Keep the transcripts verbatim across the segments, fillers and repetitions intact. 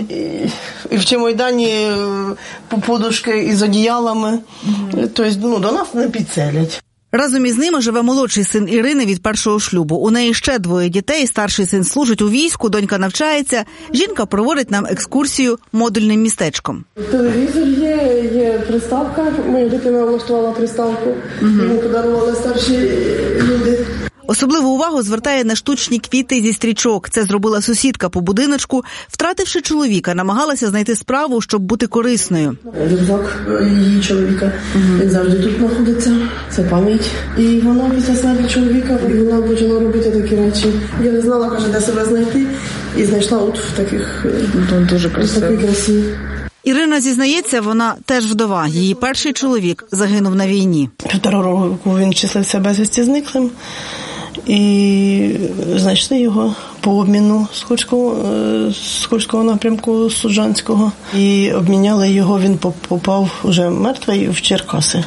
і в чемодані подушки із одіялами. Mm-hmm. Тобто, ну, до нас не підселять. Разом із ними живе молодший син Ірини від першого шлюбу. У неї ще двоє дітей, старший син служить у війську, донька навчається. Жінка проводить нам екскурсію модульним містечком. Телевізор є, є приставка. Моя дитина влаштувала приставку. Mm-hmm. Йому подарували старші люди. Особливу увагу звертає на штучні квіти зі стрічок. Це зробила сусідка по будиночку. Втративши чоловіка, намагалася знайти справу, щоб бути корисною. Рюкзак її чоловіка, угу. Він завжди тут знаходиться. Це пам'ять. І вона після смерті чоловіка, вона почала робити такі речі. Я не знала, каже, де себе знайти. І знайшла от в таких, тут дуже красиві красі. Ірина зізнається, вона теж вдова. Її перший чоловік загинув на війні. Півтора року він числився безвісті зниклим. І знайшли його по обміну з Хуцького, з Хуцького напрямку, з Суджанського. І обміняли його, він попав вже мертвий в Черкаси.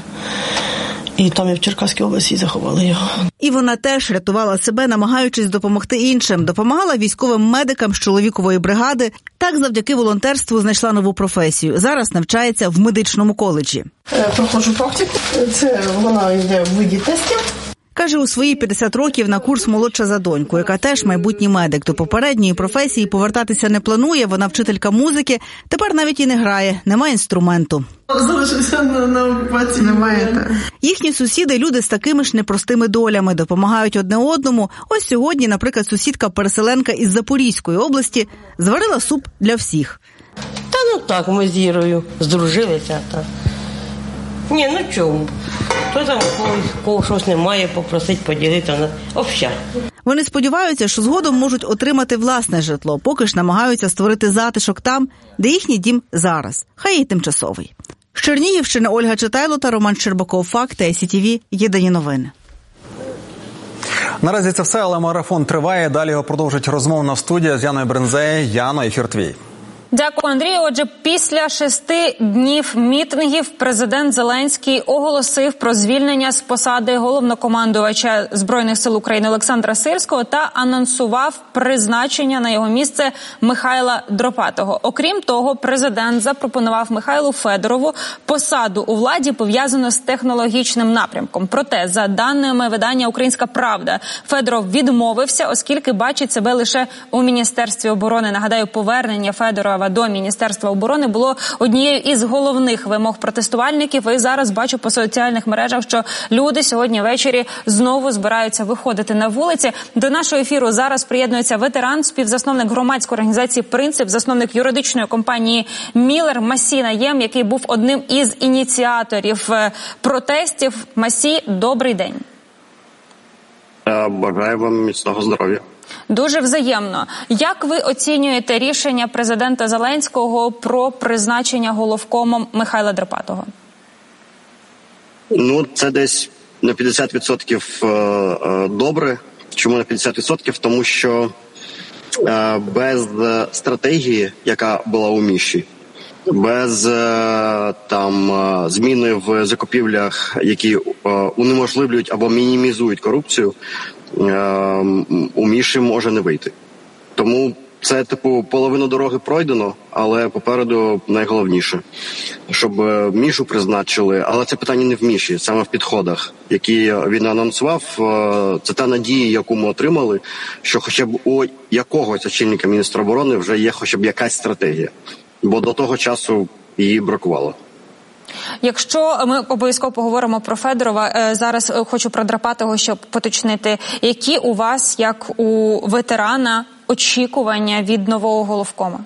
І там і в Черкаській області заховали його. І вона теж рятувала себе, намагаючись допомогти іншим. Допомагала військовим медикам з чоловікової бригади. Так завдяки волонтерству знайшла нову професію. Зараз навчається в медичному коледжі. Проходжу практику. Це вона йде в виді тестів. Каже, у свої п'ятдесят років на курс молодша за доньку, яка теж майбутній медик. До попередньої професії повертатися не планує, вона вчителька музики, тепер навіть і не грає, немає інструменту. Залишився на, на окупації. Немає. Їхні сусіди – люди з такими ж непростими долями, допомагають одне одному. Ось сьогодні, наприклад, сусідка-переселенка із Запорізької області зварила суп для всіх. Та ну так, ми з Ірою здружилися. Так. Ні, ну чому? Хто там кого щось немає, попросить поділити, обща. Вони сподіваються, що згодом можуть отримати власне житло, поки ж намагаються створити затишок там, де їхній дім зараз, хай і тимчасовий. З Чернігівщини Ольга Читайло та Роман Щербаков. Факти, ай сі ті ві, єдині новини. Наразі це все, але марафон триває. Далі його продовжить розмовна студія з Яною Бринзею. Яно, ефір твій. Дякую, Андрію. Отже, після шести днів мітингів президент Зеленський оголосив про звільнення з посади головнокомандувача Збройних сил України Олександра Сирського та анонсував призначення на його місце Михайла Драпатого. Окрім того, президент запропонував Михайлу Федорову посаду у владі, пов'язану з технологічним напрямком. Проте, за даними видання «Українська правда», Федоров відмовився, оскільки бачить себе лише у Міністерстві оборони. Нагадаю, повернення Федорова до Міністерства оборони було однією із головних вимог протестувальників. І зараз бачу по соціальних мережах, що люди сьогодні ввечері знову збираються виходити на вулиці. До нашого ефіру зараз приєднується ветеран, співзасновник громадської організації «Принцип», засновник юридичної компанії «Міллер» Масій Наєм, який був одним із ініціаторів протестів. Масій, добрий день. Бажаю вам міцного здоров'я. Дуже взаємно. Як ви оцінюєте рішення президента Зеленського про призначення головкомом Михайла Драпатого? Ну, це десь на п'ятдесят відсотків добре. Чому на п'ятдесят відсотків? Тому що без стратегії, яка була у Міші, без там зміни в закупівлях, які унеможливлюють або мінімізують корупцію, у Міші може не вийти. Тому це, типу, половину дороги пройдено, але попереду найголовніше, щоб Мішу призначили, але це питання не в Міші, саме в підходах, які він анонсував. Це та надія, яку ми отримали, що хоча б у якогось очільника міністра оборони вже є хоча б якась стратегія, бо до того часу її бракувало. Якщо ми обов'язково поговоримо про Федорова, зараз хочу про Драпатого, щоб поточнити, які у вас, як у ветерана, очікування від нового головкома?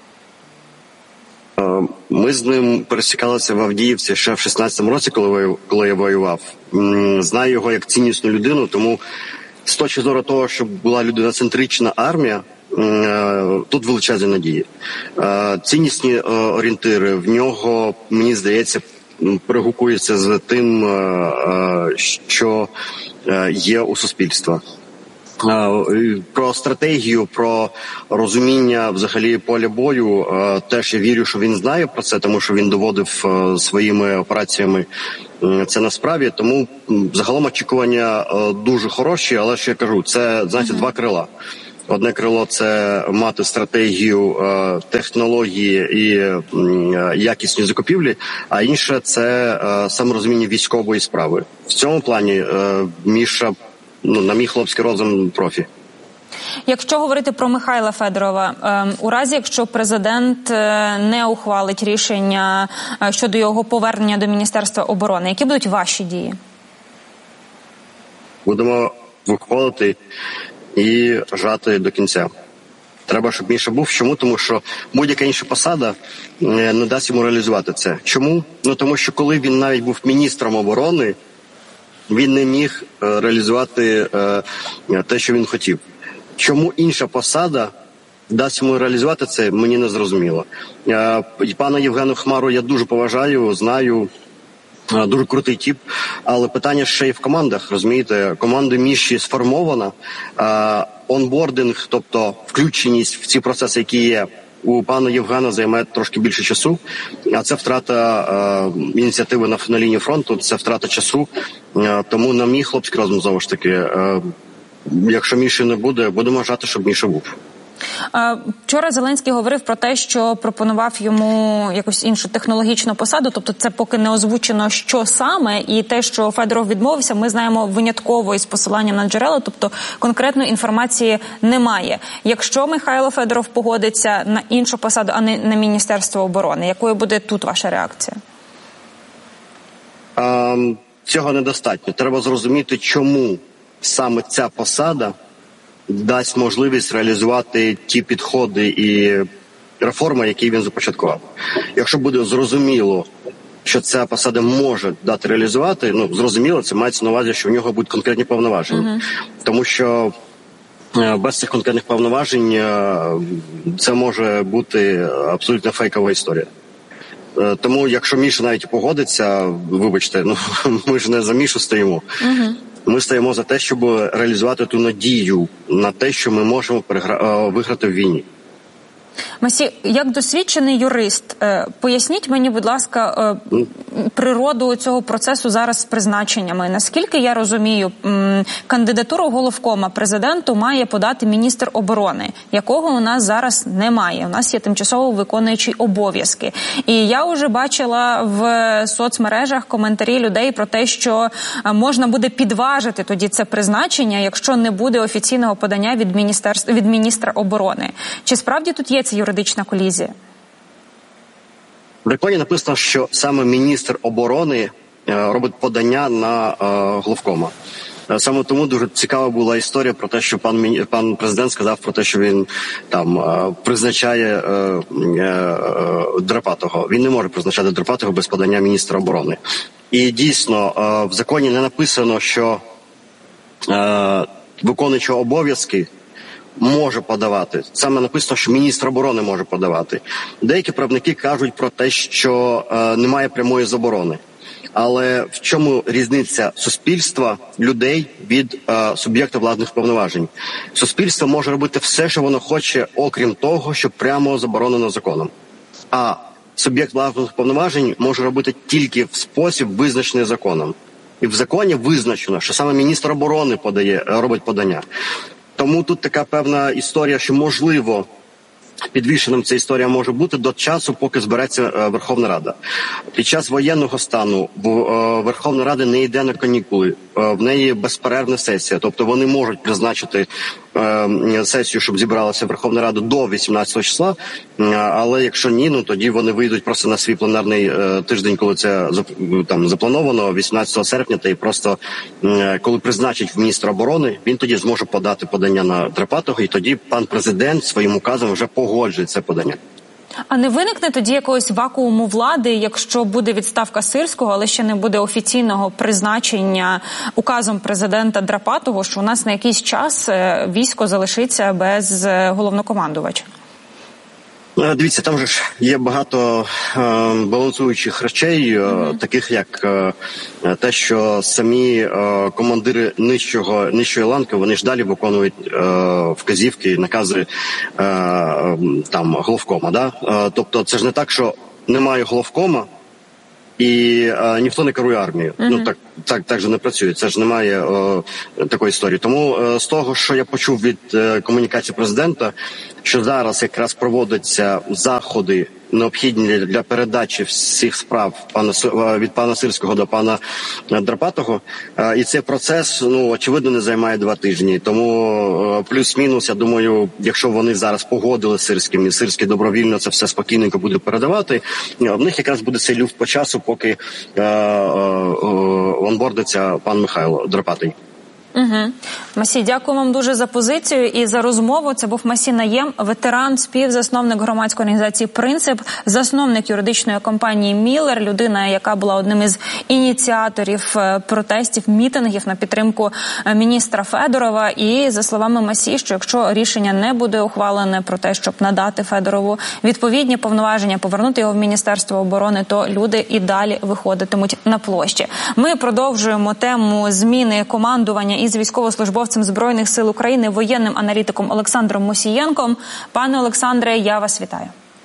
Ми з ним пересікалися в Авдіївці ще в шістнадцятому році, коли, коли я воював. Знаю його як ціннісну людину, тому з точки зору того, щоб була людиноцентрична армія, тут величезні надії. Ціннісні орієнтири в нього, мені здається, перегукуються з тим, що є у суспільства. Про стратегію, про розуміння взагалі поля бою, теж я вірю, що він знає про це, тому що він доводив своїми операціями це на справі. Тому загалом очікування дуже хороші, але що я кажу, це, знаєте, два крила. Одне крило – це мати стратегію, технології і якісні закупівлі, а інше – це саморозуміння військової справи. В цьому плані Міша, ну, на мій хлопський розум, профі. Якщо говорити про Михайла Федорова, у разі, якщо президент не ухвалить рішення щодо його повернення до Міністерства оборони, які будуть ваші дії? Будемо виходити і жати до кінця. Треба, щоб Міша був. Чому? Тому що будь-яка інша посада не дасть йому реалізувати це. Чому? Ну, тому що коли він навіть був міністром оборони, він не міг реалізувати те, що він хотів. Чому інша посада дасть йому реалізувати це, мені не зрозуміло. Пана Євгена Хмару я дуже поважаю, знаю, дуже крутий тип, але питання ще й в командах, розумієте? Команда Міші сформована, онбординг, тобто включеність в ці процеси, які є, у пана Євгена займе трошки більше часу, а це втрата е, ініціативи на, на лінії фронту, це втрата часу, е, тому на мій хлопський розум, знову ж таки, е, якщо Міші не буде, будемо вважати, щоб Міша був. Вчора Зеленський говорив про те, що пропонував йому якусь іншу технологічну посаду, тобто це поки не озвучено, що саме, і те, що Федоров відмовився, ми знаємо винятково із посиланням на джерела, тобто конкретної інформації немає. Якщо Михайло Федоров погодиться на іншу посаду, а не на Міністерство оборони, якою буде тут ваша реакція? А, цього недостатньо. Треба зрозуміти, чому саме ця посада дасть можливість реалізувати ті підходи і реформи, які він започаткував. Якщо буде зрозуміло, що ця посада може дати реалізувати, ну, зрозуміло, це мається на увазі, що в нього будуть конкретні повноваження. Uh-huh. Тому що без цих конкретних повноважень це може бути абсолютно фейкова історія. Тому, якщо Міша навіть погодиться, вибачте, ну, ми ж не за Мішу стоїмо. Uh-huh. Ми стоїмо за те, щоб реалізувати ту надію на те, що ми можемо перегра... виграти в війні. Масі, як досвідчений юрист, поясніть мені, будь ласка, природу цього процесу зараз з призначеннями. Наскільки я розумію, кандидатуру головкома президенту має подати міністр оборони, якого у нас зараз немає. У нас є тимчасово виконуючий обов'язки. І я вже бачила в соцмережах коментарі людей про те, що можна буде підважити тоді це призначення, якщо не буде офіційного подання від міністерства, від міністра оборони. Чи справді тут є ця юридична колізія? В законі написано, що саме міністр оборони робить подання на головкома. Саме тому дуже цікава була історія про те, що пан пан президент сказав про те, що він там призначає Драпатого. Він не може призначати Драпатого без подання міністра оборони. І дійсно в законі не написано, що виконуючий обов'язки може подавати. Саме написано, що міністр оборони може подавати. Деякі правники кажуть про те, що е, немає прямої заборони. Але в чому різниця суспільства, людей від е, суб'єкта владних повноважень? Суспільство може робити все, що воно хоче, окрім того, що прямо заборонено законом. А суб'єкт владних повноважень може робити тільки в спосіб, визначений законом. І в законі визначено, що саме міністр оборони подає, робить подання. Тому тут така певна історія, що, можливо, підвішеним ця історія може бути до часу, поки збереться Верховна Рада. Під час воєнного стану Верховна Рада не йде на канікули, в неї безперервна сесія, тобто вони можуть призначити сесію, щоб зібралася Верховна Рада до вісімнадцятого числа, але якщо ні, ну тоді вони вийдуть просто на свій пленарний тиждень, коли це там заплановано, вісімнадцятого серпня, та й просто коли призначить міністра оборони, він тоді зможе подати подання на Драпатого, і тоді пан президент своїм указом вже погоджує це подання. А не виникне тоді якогось вакууму влади, якщо буде відставка Сирського, але ще не буде офіційного призначення указом президента Драпатого, що у нас на якийсь час військо залишиться без головнокомандувача? Дивіться, там же ж є багато е, балансуючих речей, е, mm-hmm. таких як е, те, що самі е, командири нижчого, нижчої ланки, вони ж далі виконують е, вказівки, накази е, там головкома. Да? Е, тобто це ж не так, що немає головкома, і е, ніхто не керує армією. Uh-huh. Ну так, так, так же не працює. Це ж немає е, такої історії. Тому е, з того, що я почув від е, комунікації президента, що зараз якраз проводяться заходи необхідні для передачі всіх справ пана від пана Сирського до пана Драпатого, і цей процес, ну, очевидно, не займає два тижні. Тому плюс-мінус, я думаю, якщо вони зараз погодили з Сирським, і Сирський добровільно це все спокійненько буде передавати, в них якраз буде цей люфт по часу, поки е, е, онбордиться пан Михайло Драпатий. Угу. Масій, дякую вам дуже за позицію і за розмову. Це був Масій Наєм, ветеран, співзасновник громадської організації «Принцип», засновник юридичної компанії «Міллер», людина, яка була одним із ініціаторів протестів, мітингів на підтримку міністра Федорова. І, за словами Масій, що якщо рішення не буде ухвалене про те, щоб надати Федорову відповідні повноваження, повернути його в Міністерство оборони, то люди і далі виходитимуть на площі. Ми продовжуємо тему зміни командування із військовослужбовцем Збройних сил України, воєнним аналітиком Олександром Мусієнком. Пане Олександре, я вас вітаю.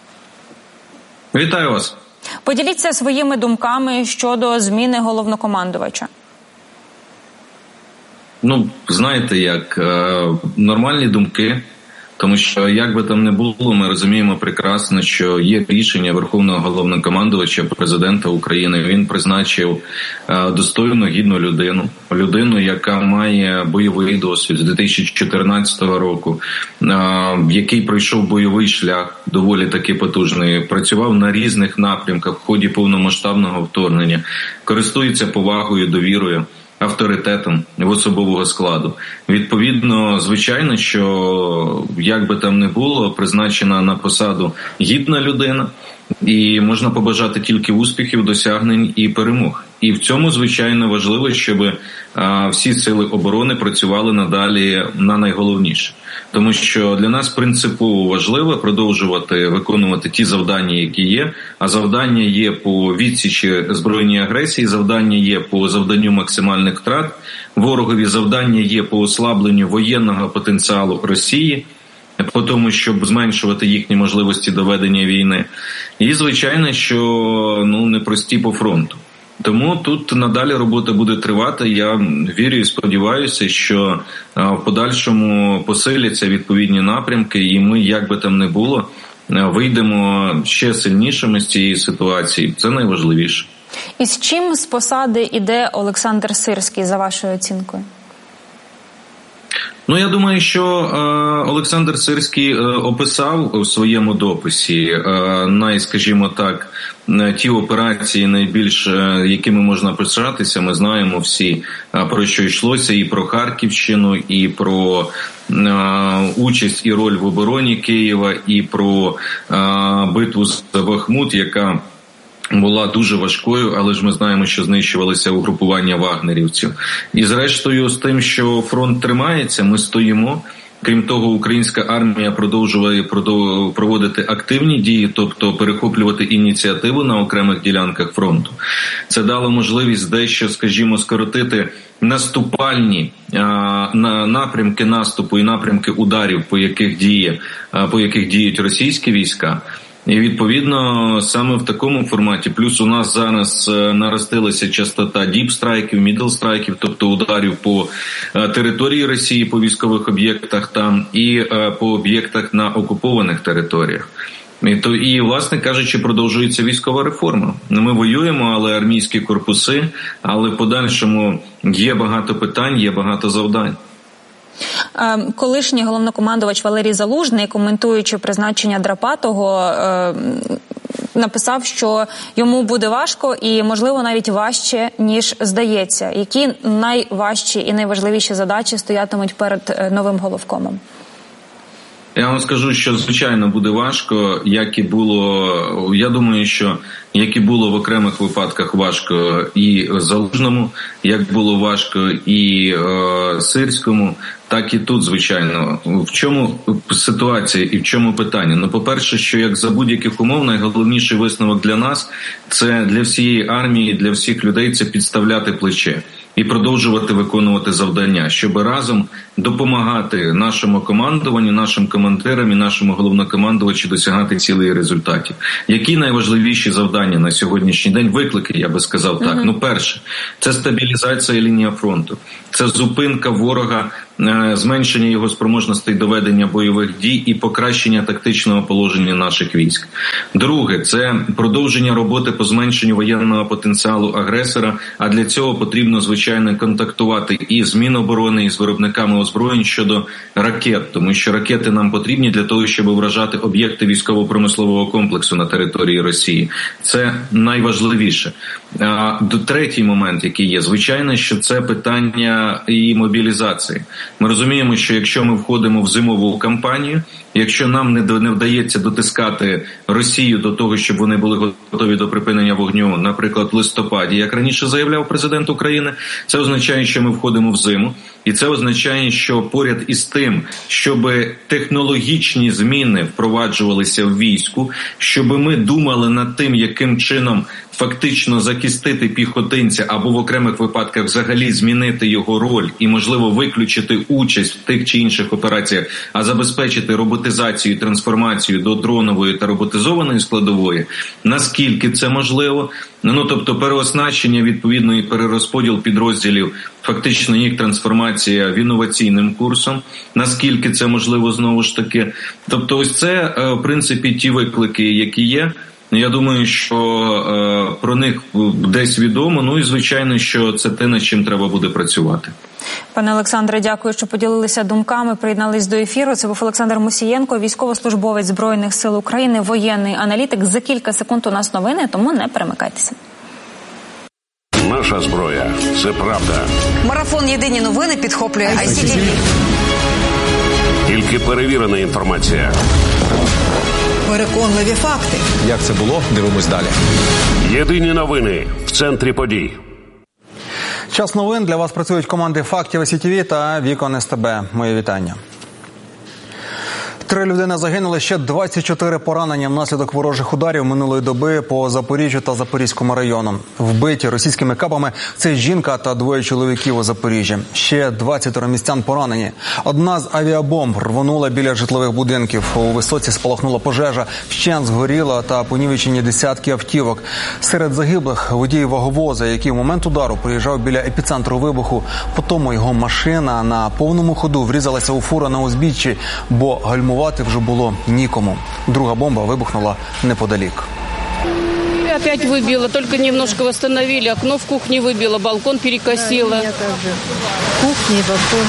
Вітаю вас. Поділіться своїми думками щодо зміни головнокомандувача. Ну, знаєте як, е, нормальні думки, тому що, як би там не було, ми розуміємо прекрасно, що є рішення Верховного головнокомандувача, президента України. Він призначив е, достойну, гідну людину. Людину, яка має бойовий досвід з дві тисячі чотирнадцятого року, е, який пройшов бойовий шлях, доволі таки потужний, працював на різних напрямках в ході повномасштабного вторгнення, користується повагою, довірою, авторитетом в особового складу. Відповідно, звичайно, що як би там не було, призначена на посаду гідна людина, і можна побажати тільки успіхів, досягнень і перемог. І в цьому, звичайно, важливо, щоб а, всі сили оборони працювали надалі на найголовніше. Тому що для нас принципово важливо продовжувати виконувати ті завдання, які є. А завдання є по відсічі збройній агресії, завдання є по завданню максимальних втрат ворогові, завдання є по ослабленню воєнного потенціалу Росії, по тому, щоб зменшувати їхні можливості до ведення війни. І, звичайно, що ну непрості по фронту. Тому тут надалі робота буде тривати. Я вірю і сподіваюся, що в подальшому посиляться відповідні напрямки, і ми, як би там не було, вийдемо ще сильнішими з цієї ситуації. Це найважливіше. І з чим з посади іде Олександр Сирський, за вашою оцінкою? Ну, я думаю, що е, Олександр Сирський е, описав у своєму дописі, е, най, скажімо так, ті операції найбільш, е, якими можна пишатися. Ми знаємо всі, е, про що йшлося, і про Харківщину, і про е, участь і роль в обороні Києва, і про е, битву за Бахмут, яка була дуже важкою, але ж ми знаємо, що знищувалися угрупування вагнерівців. І зрештою, з тим, що фронт тримається, ми стоїмо. Крім того, українська армія продовжує проводити активні дії, тобто перехоплювати ініціативу на окремих ділянках фронту. Це дало можливість дещо, скажімо, скоротити наступальні а, на напрямки наступу і напрямки ударів, по яких діє, а, по яких діють російські війська. І, відповідно, саме в такому форматі, плюс у нас зараз наростилася частота діпстрайків, мідлстрайків, тобто ударів по території Росії, по військових об'єктах там і по об'єктах на окупованих територіях. І, то, і, власне кажучи, продовжується військова реформа. Ми воюємо, але армійські корпуси, але в подальшому є багато питань, є багато завдань. Колишній головнокомандувач Валерій Залужний, коментуючи призначення Драпатого, написав, що йому буде важко і, можливо, навіть важче, ніж здається. Які найважчі і найважливіші задачі стоятимуть перед новим головкомом? Я вам скажу, що, звичайно, буде важко, як і було, я думаю, що як і було в окремих випадках важко і Залужному, як було важко і е, Сирському, так і тут, звичайно. В чому ситуація і в чому питання? Ну, по-перше, що як за будь-яких умов найголовніший висновок для нас – це для всієї армії, для всіх людей – це підставляти плече. і продовжувати виконувати завдання, щоб разом допомагати нашому командуванню, нашим командирам і нашому головнокомандувачу досягати цілей і результатів. Які найважливіші завдання на сьогоднішній день? Виклики, я би сказав так. Mm-hmm. Ну, перше, це стабілізація лінії фронту, це зупинка ворога, зменшення його спроможностей до ведення бойових дій і покращення тактичного положення наших військ. Друге, це продовження роботи по зменшенню воєнного потенціалу агресора, а для цього потрібно, звичайно, контактувати і з Міноборони, і з виробниками озброєнь щодо ракет, тому що ракети нам потрібні для того, щоб вражати об'єкти військово-промислового комплексу на території Росії. Це найважливіше. А третій момент, який є, звичайно, що це питання і мобілізації. Ми розуміємо, що якщо ми входимо в зимову кампанію, якщо нам не, не вдається дотискати Росію до того, щоб вони були готові до припинення вогню, наприклад, в листопаді, як раніше заявляв президент України, це означає, що ми входимо в зиму. І це означає, що поряд із тим, щоб технологічні зміни впроваджувалися в війську, щоб ми думали над тим, яким чином фактично захистити піхотинця або в окремих випадках взагалі змінити його роль і, можливо, виключити участь в тих чи інших операціях, а забезпечити роботизацію і трансформацію до дронової та роботизованої складової, наскільки це можливо, ну, тобто переоснащення, відповідно, і перерозподіл підрозділів, фактично їх трансформація в інноваційним курсом, наскільки це можливо знову ж таки. Тобто ось це, в принципі, ті виклики, які є. Я думаю, що е, про них десь відомо, ну і звичайно, що це те, над чим треба буде працювати. Пане Олександре, дякую, що поділилися думками, приєднались до ефіру. Це був Олександр Мусієнко, військовослужбовець Збройних сил України, воєнний аналітик. За кілька секунд у нас новини, тому не перемикайтеся. Наша зброя – це правда. Марафон «Єдині новини» підхоплює ай сі ті ві. Тільки перевірена інформація. Переконливі факти. Як це було? Дивимось далі. Єдині новини в центрі подій. Час новин. Для вас працюють команди «Фактів» ай сі ті ві та «Вікон ес те бе». Моє вітання. Три людини загинули, ще двадцять чотири поранення внаслідок ворожих ударів минулої доби по Запоріжжю та Запорізькому районам. Вбиті російськими кабами – це жінка та двоє чоловіків у Запоріжжі. Ще двадцять містян поранені. Одна з авіабомб рвонула біля житлових будинків. У Висоці спалахнула пожежа, вщент згоріла та понівечені десятки автівок. Серед загиблих водій ваговоза, який в момент удару приїжджав біля епіцентру вибуху. Потім його машина на повному ходу врізалася у фуру на узбіччі, бо гальмувала вже було нікому. Друга бомба вибухнула неподалік. Опять выбило, только немножко восстановили. Окно в кухне выбило, балкон перекосило. Да, кухня, балкон.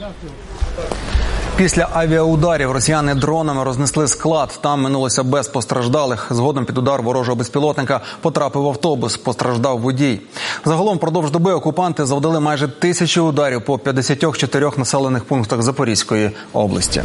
Після авіаударів росіяни дронами рознесли склад. Там минулося без постраждалих. Згодом під удар ворожого безпілотника потрапив автобус. Постраждав водій. Загалом впродовж доби окупанти завдали майже тисячу ударів по п'ятдесят чотири населених пунктах Запорізької області.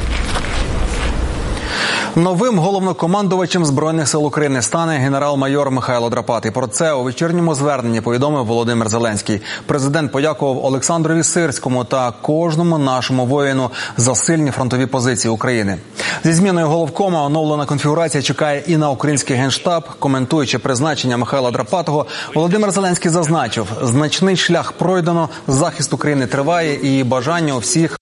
Новим головнокомандувачем Збройних сил України стане генерал-майор Михайло Драпатий. Про це у вечірньому зверненні повідомив Володимир Зеленський. Президент подякував Олександрові Сирському та кожному нашому воїну за сильні фронтові позиції України. Зі зміною головкома оновлена конфігурація чекає і на український Генштаб. Коментуючи призначення Михайла Драпатого, Володимир Зеленський зазначив, значний шлях пройдено, захист України триває і бажання у всіх